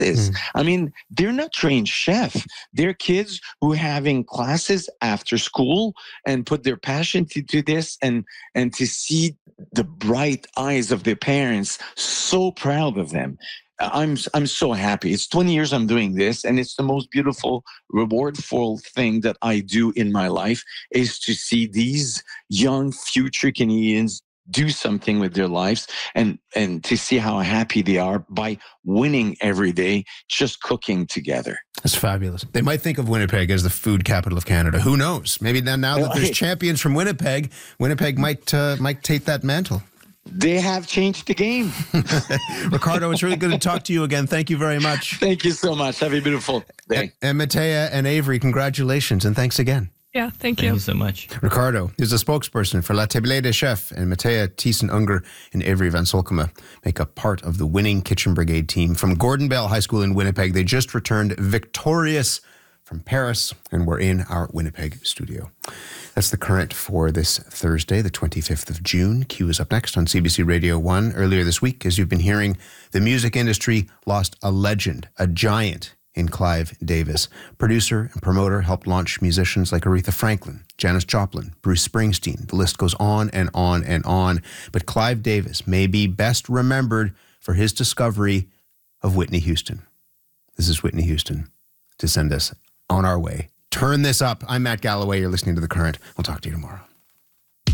this. I mean, they're not trained chef. They're kids who are having classes after school and put their passion to this, and to see the bright eyes of their parents, so proud of them. I'm so happy. It's 20 years I'm doing this, and it's the most beautiful, rewardful thing that I do in my life, is to see these young future Canadians do something with their lives, and to see how happy they are by winning every day, just cooking together. That's fabulous. They might think of Winnipeg as the food capital of Canada. Who knows? Maybe now that there's champions from Winnipeg, Winnipeg might take that mantle. They have changed the game. Ricardo, it's really good to talk to you again. Thank you very much. Thank you so much. Have a beautiful day. And Matea and Avery, congratulations, and thanks again. Yeah, thank you. Thank you so much. Ricardo is a spokesperson for La Table des Chefs, and Matea Thiessen-Unger and Avery Van Solkema make up part of the winning Kitchen Brigade team from Gordon Bell High School in Winnipeg. They just returned victorious from Paris, and we're in our Winnipeg studio. That's the current for this Thursday, the 25th of June. Q is up next on CBC Radio 1. Earlier this week, as you've been hearing, the music industry lost a legend, a giant in Clive Davis. Producer and promoter, helped launch musicians like Aretha Franklin, Janis Joplin, Bruce Springsteen. The list goes on and on and on. But Clive Davis may be best remembered for his discovery of Whitney Houston. This is Whitney Houston to send us on our way. Turn this up. I'm Matt Galloway. You're listening to The Current. We'll talk to you tomorrow.